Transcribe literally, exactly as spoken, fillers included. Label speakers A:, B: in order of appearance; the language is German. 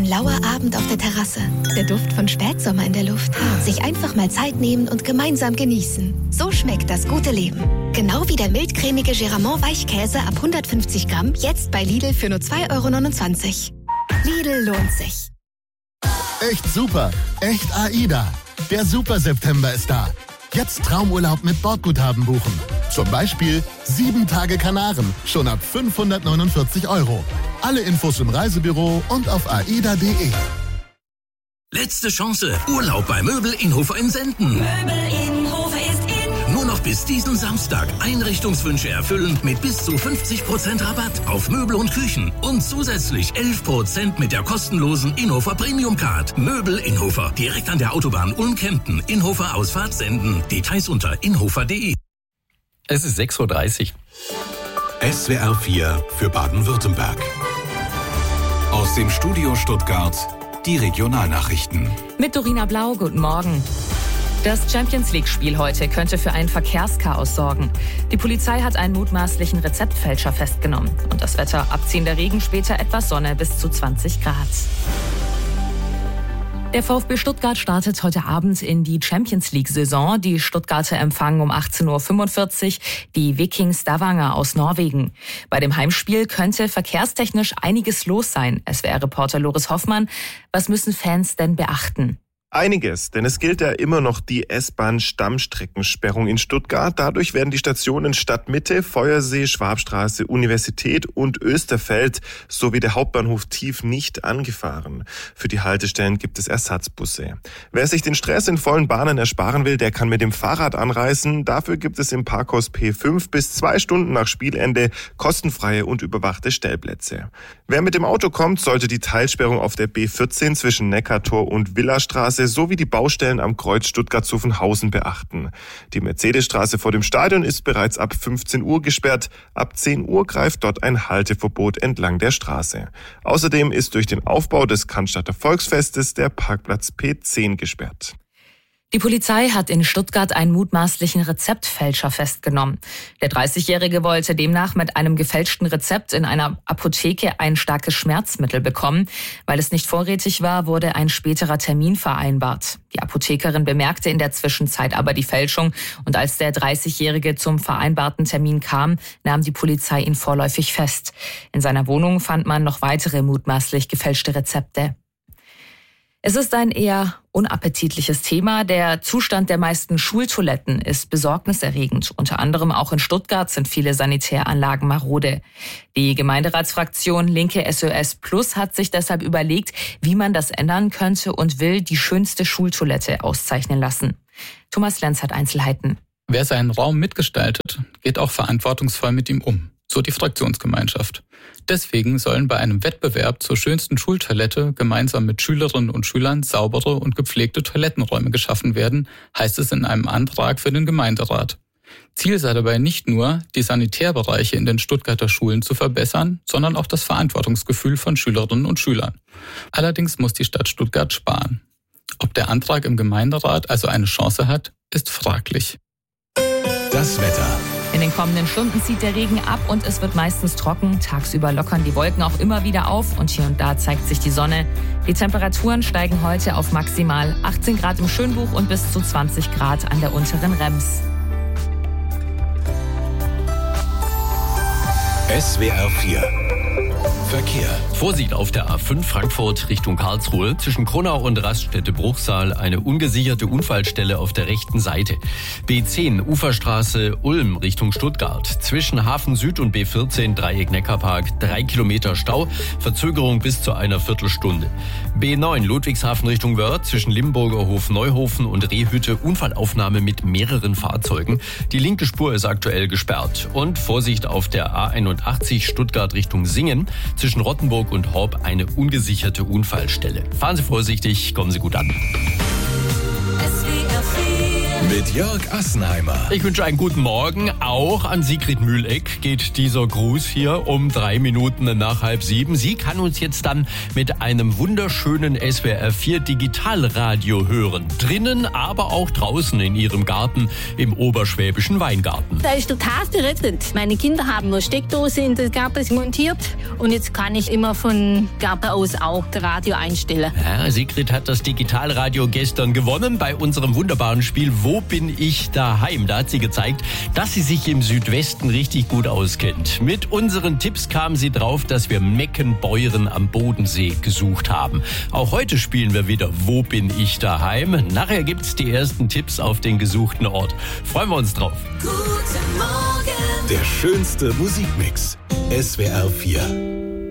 A: lauer Abend auf der Terrasse. Der Duft von Spätsommer in der Luft. Sich einfach mal Zeit nehmen und gemeinsam genießen. So schmeckt das gute Leben. Genau wie der mildcremige Geramont Weichkäse ab hundertfünfzig Gramm. Jetzt bei Lidl für nur zwei Euro neunundzwanzig. Lidl lohnt sich.
B: Echt super. Echt AIDA. Der Super September ist da. Jetzt Traumurlaub mit Bordguthaben buchen. Zum Beispiel sieben Tage Kanaren, schon ab fünfhundertneunundvierzig Euro. Alle Infos im Reisebüro und auf aida punkt de.
C: Letzte Chance. Urlaub bei Möbel Inhofer in Senden.
D: Möbel Inhofer ist in.
C: Nur noch bis diesen Samstag Einrichtungswünsche erfüllen mit bis zu fünfzig Prozent Rabatt auf Möbel und Küchen. Und zusätzlich elf Prozent mit der kostenlosen Inhofer Premium Card. Möbel Inhofer. Direkt an der Autobahn Ulm-Kempten. Inhofer Ausfahrt Senden. Details unter inhofer punkt de.
E: Es ist sechs Uhr dreißig.
F: S W R vier für Baden-Württemberg. Aus dem Studio Stuttgart die Regionalnachrichten.
G: Mit Dorina Blau, guten Morgen. Das Champions-League-Spiel heute könnte für ein Verkehrschaos sorgen. Die Polizei hat einen mutmaßlichen Rezeptfälscher festgenommen. Und das Wetter, abziehender Regen, später etwas Sonne bis zu zwanzig Grad. Der VfB Stuttgart startet heute Abend in die Champions-League-Saison. Die Stuttgarter empfangen um achtzehn Uhr fünfundvierzig die Viking Stavanger aus Norwegen. Bei dem Heimspiel könnte verkehrstechnisch einiges los sein. S W R-Reporter Loris Hoffmann, was müssen Fans denn beachten?
H: Einiges, denn es gilt ja immer noch die S-Bahn-Stammstreckensperrung in Stuttgart. Dadurch werden die Stationen Stadtmitte, Feuersee, Schwabstraße, Universität und Österfeld sowie der Hauptbahnhof Tief nicht angefahren. Für die Haltestellen gibt es Ersatzbusse. Wer sich den Stress in vollen Bahnen ersparen will, der kann mit dem Fahrrad anreisen. Dafür gibt es im Parkhaus P fünf bis zwei Stunden nach Spielende kostenfreie und überwachte Stellplätze. Wer mit dem Auto kommt, sollte die Teilsperrung auf der B vierzehn zwischen Neckartor und Villastraße sowie die Baustellen am Kreuz Stuttgart-Zuffenhausen beachten. Die Mercedesstraße vor dem Stadion ist bereits ab fünfzehn Uhr gesperrt. Ab zehn Uhr greift dort ein Halteverbot entlang der Straße. Außerdem ist durch den Aufbau des Cannstatter Volksfestes der Parkplatz P zehn gesperrt.
G: Die Polizei hat in Stuttgart einen mutmaßlichen Rezeptfälscher festgenommen. Der dreißigjährige wollte demnach mit einem gefälschten Rezept in einer Apotheke ein starkes Schmerzmittel bekommen. Weil es nicht vorrätig war, wurde ein späterer Termin vereinbart. Die Apothekerin bemerkte in der Zwischenzeit aber die Fälschung und als der dreißigjährige zum vereinbarten Termin kam, nahm die Polizei ihn vorläufig fest. In seiner Wohnung fand man noch weitere mutmaßlich gefälschte Rezepte. Es ist ein eher unappetitliches Thema. Der Zustand der meisten Schultoiletten ist besorgniserregend. Unter anderem auch in Stuttgart sind viele Sanitäranlagen marode. Die Gemeinderatsfraktion Linke S O S Plus hat sich deshalb überlegt, wie man das ändern könnte und will die schönste Schultoilette auszeichnen lassen. Thomas Lenz hat Einzelheiten.
I: Wer seinen Raum mitgestaltet, geht auch verantwortungsvoll mit ihm um. So die Fraktionsgemeinschaft. Deswegen sollen bei einem Wettbewerb zur schönsten Schultoilette gemeinsam mit Schülerinnen und Schülern saubere und gepflegte Toilettenräume geschaffen werden, heißt es in einem Antrag für den Gemeinderat. Ziel sei dabei nicht nur, die Sanitärbereiche in den Stuttgarter Schulen zu verbessern, sondern auch das Verantwortungsgefühl von Schülerinnen und Schülern. Allerdings muss die Stadt Stuttgart sparen. Ob der Antrag im Gemeinderat also eine Chance hat, ist fraglich.
F: Das Wetter.
G: In den kommenden Stunden zieht der Regen ab und es wird meistens trocken. Tagsüber lockern die Wolken auch immer wieder auf und hier und da zeigt sich die Sonne. Die Temperaturen steigen heute auf maximal achtzehn Grad im Schönbuch und bis zu zwanzig Grad an der unteren Rems.
F: S W R vier Verkehr.
E: Vorsicht auf der A fünf Frankfurt Richtung Karlsruhe. Zwischen Kronau und Raststätte Bruchsal eine ungesicherte Unfallstelle auf der rechten Seite. B zehn Uferstraße Ulm Richtung Stuttgart. Zwischen Hafen Süd und B vierzehn Dreieck Neckarpark drei Kilometer Stau. Verzögerung bis zu einer Viertelstunde. B neun Ludwigshafen Richtung Wörth. Zwischen Limburger Hof Neuhofen und Rehhütte Unfallaufnahme mit mehreren Fahrzeugen. Die linke Spur ist aktuell gesperrt. Und Vorsicht auf der A einundachtzig Stuttgart Richtung Singen. Zwischen Rottenburg und Horb eine ungesicherte Unfallstelle. Fahren Sie vorsichtig, kommen Sie gut an.
D: S W R
F: Mit Jörg Assenheimer.
E: Ich wünsche einen guten Morgen. Auch an Sigrid Mühleck geht dieser Gruß hier um drei Minuten nach halb sieben. Sie kann uns jetzt dann mit einem wunderschönen S W R vier Digitalradio hören. Drinnen, aber auch draußen in ihrem Garten im oberschwäbischen Weingarten.
J: Da ist total gerettet. Meine Kinder haben eine Steckdose in den Garten montiert und jetzt kann ich immer von Garten aus auch das Radio einstellen.
E: Ja, Sigrid hat das Digitalradio gestern gewonnen bei unserem wunderbaren Spiel Wo bin ich daheim? Da hat sie gezeigt, dass sie sich im Südwesten richtig gut auskennt. Mit unseren Tipps kam sie drauf, dass wir Meckenbeuren am Bodensee gesucht haben. Auch heute spielen wir wieder Wo bin ich daheim? Nachher gibt's die ersten Tipps auf den gesuchten Ort. Freuen wir uns drauf.
D: Guten Morgen.
F: Der schönste Musikmix. S W R vier.